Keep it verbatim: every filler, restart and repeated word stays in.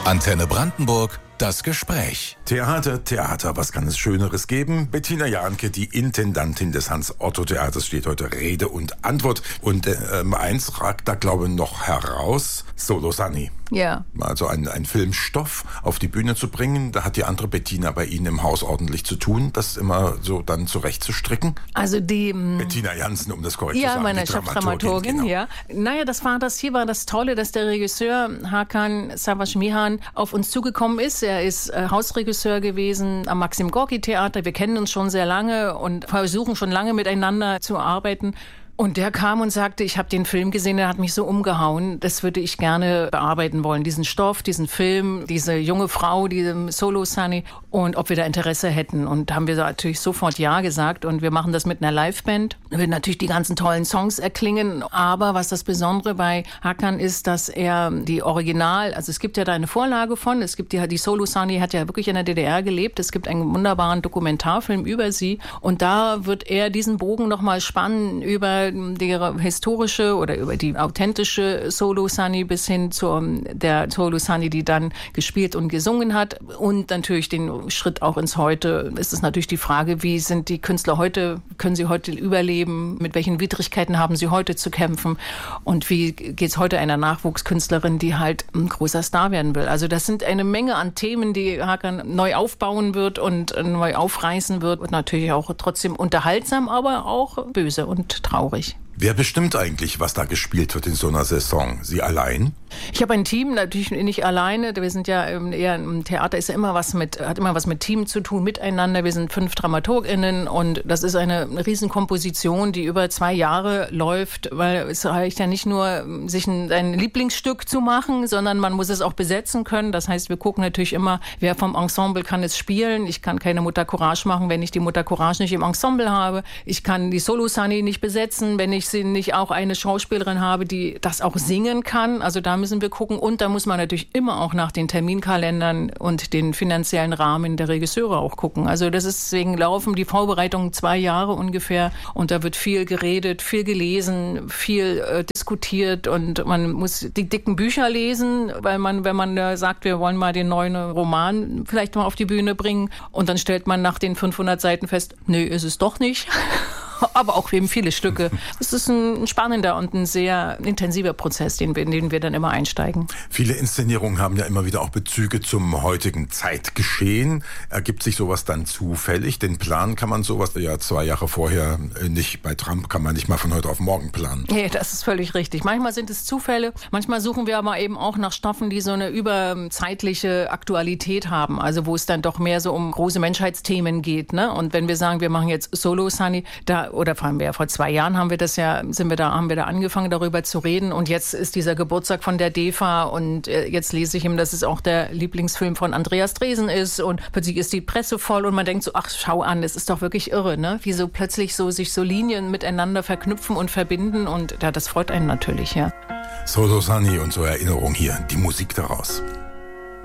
Antenne Brandenburg, das Gespräch. Theater, Theater, was kann es Schöneres geben? Bettina Jahnke, die Intendantin des Hans-Otto-Theaters, steht heute Rede und Antwort. Und äh, eins ragt da, glaube ich, noch heraus: Solo Sunny. Ja. Also ein, ein Filmstoff auf die Bühne zu bringen, da hat die andere Bettina bei Ihnen im Haus ordentlich zu tun, das immer so dann zurechtzustricken. Also die... Bettina Jansen, um das korrekt ja, zu sagen. meine Chefdramaturgin, genau. ja. Naja, das war das, hier war das Tolle, dass der Regisseur Hakan Savaş-Mihan auf uns zugekommen ist. Er ist äh, Hausregisseur gewesen am Maxim Gorki Theater. Wir kennen uns schon sehr lange und versuchen schon lange miteinander zu arbeiten. Und der kam und sagte, ich habe den Film gesehen, der hat mich so umgehauen, das würde ich gerne bearbeiten wollen. Diesen Stoff, diesen Film, diese junge Frau, diese Solo Sunny, und ob wir da Interesse hätten. Und haben wir natürlich sofort Ja gesagt, und wir machen das mit einer Liveband. Da werden natürlich die ganzen tollen Songs erklingen, aber was das Besondere bei Hakan ist, dass er die Original, also es gibt ja da eine Vorlage von, es gibt ja, die Solo Sunny hat ja wirklich in der D D R gelebt, es gibt einen wunderbaren Dokumentarfilm über sie, und da wird er diesen Bogen nochmal spannen über die historische oder über die authentische Solo Sunny bis hin zur der Solo Sunny, die dann gespielt und gesungen hat, und natürlich den Schritt auch ins Heute. Ist es natürlich die Frage, wie sind die Künstler heute, können sie heute überleben, mit welchen Widrigkeiten haben sie heute zu kämpfen, und wie geht es heute einer Nachwuchskünstlerin, die halt ein großer Star werden will. Also das sind eine Menge an Themen, die Hakan neu aufbauen wird und neu aufreißen wird, und natürlich auch trotzdem unterhaltsam, aber auch böse und traurig. Wer bestimmt eigentlich, was da gespielt wird in so einer Saison? Sie allein? Ich habe ein Team, natürlich nicht alleine. Wir sind ja eher im Theater, ist ja immer was mit, hat immer was mit Team zu tun, miteinander. Wir sind fünf DramaturgInnen, und das ist eine Riesenkomposition, die über zwei Jahre läuft, weil es reicht ja nicht nur, sich ein, ein Lieblingsstück zu machen, sondern man muss es auch besetzen können. Das heißt, wir gucken natürlich immer, wer vom Ensemble kann es spielen. Ich kann keine Mutter Courage machen, wenn ich die Mutter Courage nicht im Ensemble habe. Ich kann die Solo Sunny nicht besetzen, wenn ich sie nicht auch eine Schauspielerin habe, die das auch singen kann. Also da müssen wir gucken. Und da muss man natürlich immer auch nach den Terminkalendern und den finanziellen Rahmen der Regisseure auch gucken. Also das ist, deswegen laufen die Vorbereitungen zwei Jahre ungefähr, und da wird viel geredet, viel gelesen, viel äh, diskutiert, und man muss die dicken Bücher lesen, weil man, wenn man äh, sagt, wir wollen mal den neuen Roman vielleicht mal auf die Bühne bringen, und dann stellt man nach den fünfhundert Seiten fest, nö, ist es doch nicht. Aber auch eben viele Stücke. Es ist ein spannender und ein sehr intensiver Prozess, den wir, in den wir dann immer einsteigen. Viele Inszenierungen haben ja immer wieder auch Bezüge zum heutigen Zeitgeschehen. Ergibt sich sowas dann zufällig? Den Plan kann man sowas ja zwei Jahre vorher nicht, bei Trump kann man nicht mal von heute auf morgen planen. Ja, das ist völlig richtig. Manchmal sind es Zufälle, manchmal suchen wir aber eben auch nach Stoffen, die so eine überzeitliche Aktualität haben, also wo es dann doch mehr so um große Menschheitsthemen geht, ne? Und wenn wir sagen, wir machen jetzt Solo Sunny, da oder vor allem ja, vor zwei Jahren haben wir das ja, sind wir da, haben wir da angefangen, darüber zu reden, und jetzt ist dieser Geburtstag von der D E F A, und äh, jetzt lese ich ihm, dass es auch der Lieblingsfilm von Andreas Dresen ist, und plötzlich ist die Presse voll, und man denkt so, ach, schau an, das ist doch wirklich irre, ne? Wie so plötzlich so sich so Linien miteinander verknüpfen und verbinden, und ja, das freut einen natürlich, ja. Solo Sunny und so Erinnerung hier, die Musik daraus.